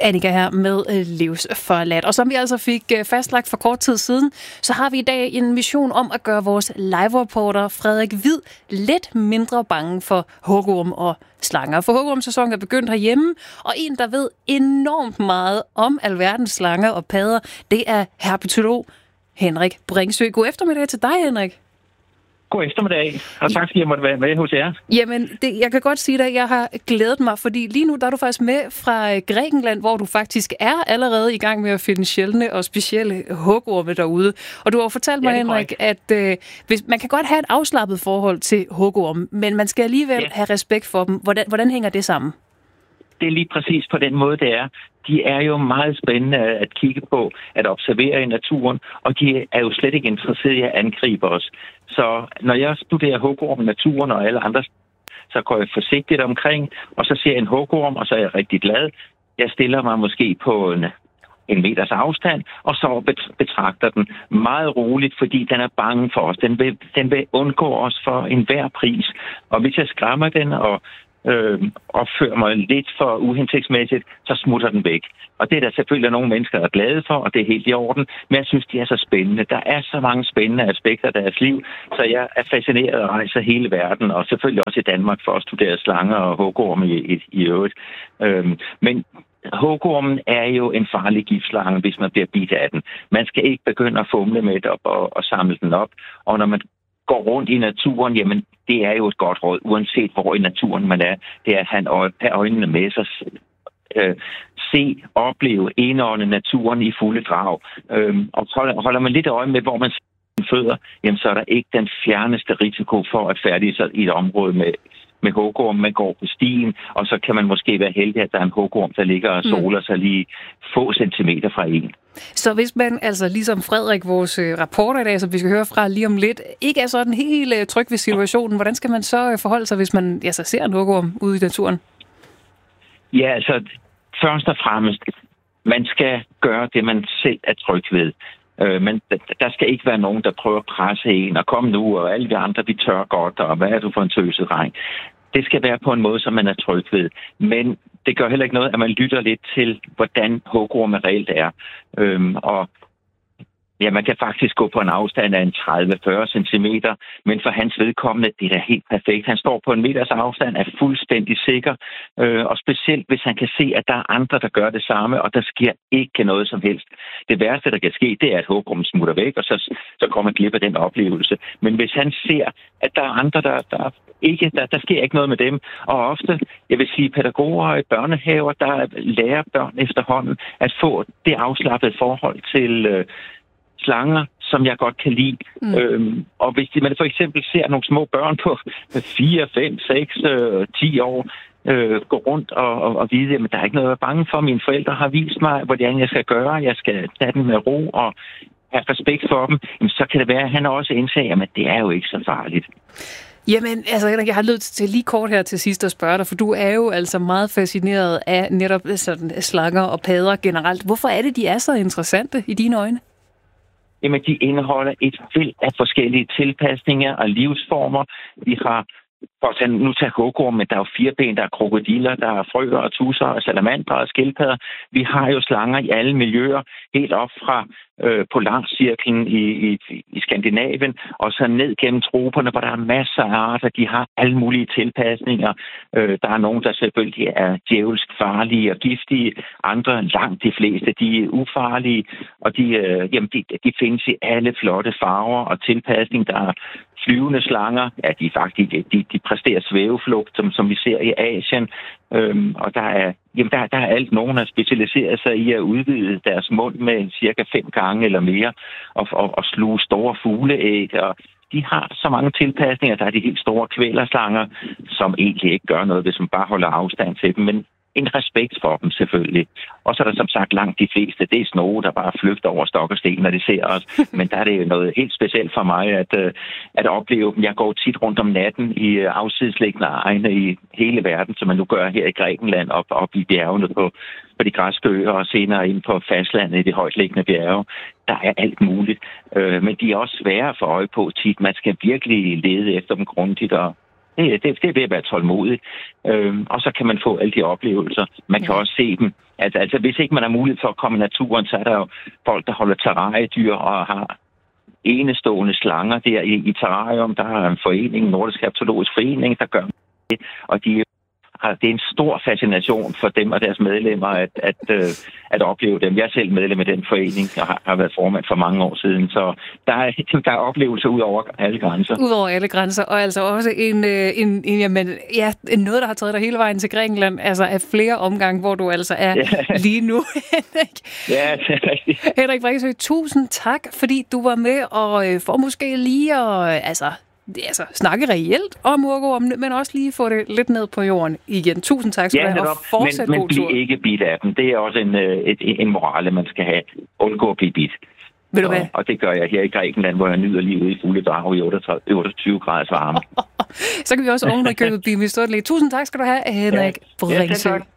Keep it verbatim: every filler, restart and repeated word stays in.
Annika her med Livsforladt. Og som vi altså fik fastlagt for kort tid siden, så har vi i dag en mission om at gøre vores live-reporter Frederik Hvid lidt mindre bange for hugorm og slanger. For hugormsæsonen er begyndt herhjemme, og en, der ved enormt meget om alverdens slanger og padder, det er herpetolog Henrik Bringsø. God eftermiddag til dig, Henrik. God eftermiddag, og tak fordi jeg måtte være med hos jer. Jamen, det, jeg kan godt sige dig, at jeg har glædet mig, fordi lige nu der er du faktisk med fra Grækenland, hvor du faktisk er allerede i gang med at finde sjældne og specielle hugorme derude. Og du har fortalt mig, ja, Henrik, at øh, hvis, man kan godt have et afslappet forhold til hugorme, men man skal alligevel ja. have respekt for dem. Hvordan, hvordan hænger det sammen? Det er lige præcis på den måde, det er. De er jo meget spændende at kigge på, at observere i naturen, og de er jo slet ikke interesserede i at angribe os. Så når jeg studerer hugorm i naturen og alle andre, så går jeg forsigtigt omkring, og så ser jeg en hugorm, og så er jeg rigtig glad. Jeg stiller mig måske på en, en meters afstand, og så betragter den meget roligt, fordi den er bange for os. Den vil, den vil undgå os for enhver pris. Og hvis jeg skræmmer den og Øh, opfører mig lidt for uhensigtsmæssigt, så smutter den væk. Og det er der selvfølgelig nogle mennesker, der er glade for, og det er helt i orden. Men jeg synes, de er så spændende. Der er så mange spændende aspekter af deres liv, så jeg er fascineret og rejser hele verden, og selvfølgelig også i Danmark for at studere slanger og hugorme i, i, i øvrigt. Øh, men hugormen er jo en farlig giftslange, hvis man bliver bidt af den. Man skal ikke begynde at fumle med det op og, og samle den op. Og når man går rundt i naturen, jamen det er jo et godt råd, uanset hvor i naturen man er. Det er at have øjnene med sig, øh, se, opleve, indånde naturen i fulde drag. Øh, og holder, holder man lidt øje med, hvor man fødder, jamen så er der ikke den fjerneste risiko for at færdige sig i et område med med hugorm. Man går på stien, og så kan man måske være heldig, at der er en hugorm, der ligger og soler sig lige få centimeter fra en. Så hvis man, altså ligesom Frederik, vores rapporter i dag, som vi skal høre fra lige om lidt, ikke er sådan helt uh, tryg ved situationen, hvordan skal man så forholde sig, hvis man altså, ser en hugorm ude i naturen? Ja, altså først og fremmest, man skal gøre det, man selv er tryg ved. Øh, men der skal ikke være nogen, der prøver at presse en, og kom nu, og alle de andre, vi tør godt, og hvad er du for en tøset dreng? Det skal være på en måde, som man er tryg ved. Men det gør heller ikke noget, at man lytter lidt til, hvordan hugorme reelt er. Øhm, og ja, man kan faktisk gå på en afstand af en tredive til fyrre centimeter, men for hans vedkommende, det er da helt perfekt. Han står på en meters afstand, er fuldstændig sikker, øh, og specielt hvis han kan se, at der er andre, der gør det samme, og der sker ikke noget som helst. Det værste, der kan ske, det er, at hugormen smutter væk, og så, så kommer man glip af den oplevelse. Men hvis han ser, at der er andre, der, der ikke, der, der sker ikke noget med dem, og ofte, jeg vil sige, pædagoger i børnehaver, der lærer børn efterhånden at få det afslappede forhold til øh, slanger, som jeg godt kan lide. Mm. Øhm, og hvis man for eksempel ser nogle små børn på fire, fem, seks, ti år øh, gå rundt og, og, og vide, at der er ikke noget at være bange for. Mine forældre har vist mig, hvordan jeg skal gøre. Jeg skal tage dem med ro og have respekt for dem. Jamen, så kan det være, at han også indser, at det er jo ikke så farligt. Jamen, altså, jeg har lyst til lige kort her til sidst at spørge dig, for du er jo altså meget fascineret af netop sådan slanger og padder generelt. Hvorfor er det, de er så interessante i dine øjne? Jamen, de indeholder et væld af forskellige tilpasninger og livsformer. Vi har, for at nu tage hugorm, men der er jo fire ben, der er krokodiller, der er frøer og tusser og salamandre og skildpadder. Vi har jo slanger i alle miljøer, helt op fra øh, polarcirklen i, i, i Skandinavien, og så ned gennem troperne, hvor der er masser af arter. De har alle mulige tilpasninger. Øh, der er nogen, der selvfølgelig er djævelsk farlige og giftige. Andre, langt de fleste, de er ufarlige, og de, øh, jamen, de, de findes i alle flotte farver og tilpasning. Der er flyvende slanger, ja, de faktisk de, de præsterer svæveflugt, som, som vi ser i Asien. Øhm, og der er, jamen der, der er alt, nogen har specialiseret sig i at udvide deres mund med cirka fem gange eller mere, og, og, og sluge store fugleæg. Og de har så mange tilpasninger. Der er de helt store kvælerslanger, som egentlig ikke gør noget, hvis man bare holder afstand til dem. Men en respekt for dem selvfølgelig. Og så er der som sagt langt de fleste. Det er snoge, der bare flygter over stok og sten, når de ser os. Men der er det noget helt specielt for mig at, at opleve dem. Jeg går tit rundt om natten i afsidesliggende egne i hele verden, som man nu gør her i Grækenland, op, op i bjergene på, på de græske øer, og senere ind på fastlandet i de højtliggende bjerge. Der er alt muligt. Men de er også svære at få øje på tit. Man skal virkelig lede efter dem grundigt, og Det, det, det er ved at være tålmodigt. Øhm, og så kan man få alle de oplevelser. Man kan også se dem Altså, altså, hvis ikke man har mulighed for at komme i naturen, så er der jo folk, der holder terrariedyr og har enestående slanger der i, i terrarium. Der er en forening, Nordisk Herpetologisk Forening, der gør det, og de det er en stor fascination for dem og deres medlemmer at, at, at, at opleve dem. Jeg er selv medlem af den forening, og har, har været formand for mange år siden, så der er, der er oplevelser ud over alle grænser. Ud over alle grænser, og altså også en, en, en jamen, ja, noget, der har taget dig hele vejen til Grækenland, altså af flere omgange, hvor du altså er ja. lige nu, Henrik. Ja, det er rigtigt. Henrik Vreesø, tusind tak, fordi du var med, og øh, for måske lige at altså, altså, snakke reelt om hugormen, men også lige få det lidt ned på jorden igen. Tusind tak skal ja, du have, og fortsat men, god men tur. bliv ikke bidt af dem. Det er også en, et, en morale, man skal have. Undgå at blive bidt. Ved du hvad? Og, og det gør jeg her i Grækenland, hvor jeg nyder livet i fulde drag i otteogtyve graders varme. Så kan vi også oven i købet blive misundelig. Tusind tak skal du have, Henrik Vreesø. Ja,